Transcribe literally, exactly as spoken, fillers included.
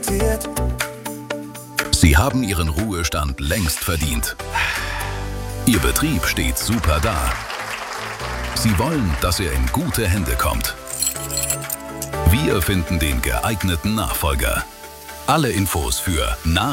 reflektiert. Sie haben Ihren Ruhestand längst verdient. Ihr Betrieb steht super da. Sie wollen, dass er in gute Hände kommt. Wir finden den geeigneten Nachfolger. Alle Infos für Nach